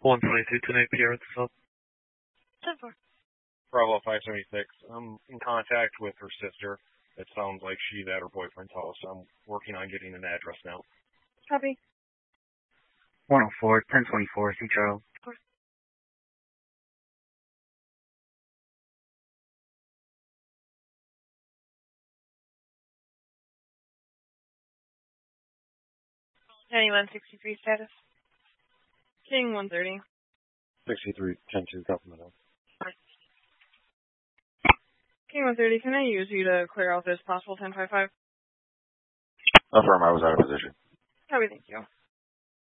122 tonight, Pierre at the sub. 10-4. Bravo 576. I'm in contact with her sister. It sounds like she's at her boyfriend's house. I'm working on getting an address now. Copy. 104, 1024, C. Charles. Of course. Penny 163 status. King 130. 63, 10-2, Government. King 130, can I use you to clear out this possible 1055? Affirm, I was out of position. Copy, thank you.